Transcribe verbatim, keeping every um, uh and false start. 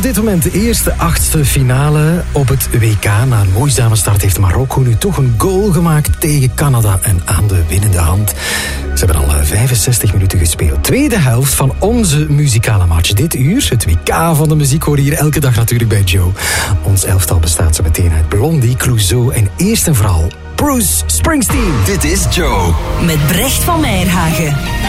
dit moment de eerste achtste finale op het W K. Na een moeizame start heeft Marokko nu toch een goal gemaakt tegen Canada en aan de winnende hand. Ze hebben al vijfenzestig minuten gespeeld. Tweede helft van onze muzikale match dit uur. Het W K van de muziek hoor hier elke dag natuurlijk bij Joe. Ons elftal bestaat zo meteen uit Blondie, Clouseau en eerst en vooral Bruce Springsteen. Dit is Joe. Met Brecht van Meijerhagen.